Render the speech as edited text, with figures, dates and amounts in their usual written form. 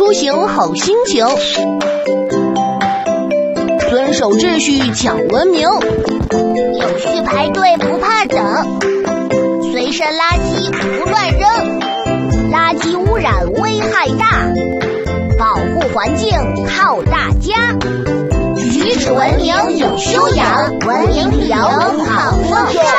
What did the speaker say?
出行好心情。遵守秩序讲文明， 有序排队不怕等，随身垃圾不乱扔，垃圾污染危害大，保护环境靠大家。举止文明有修养，文明旅游好风景。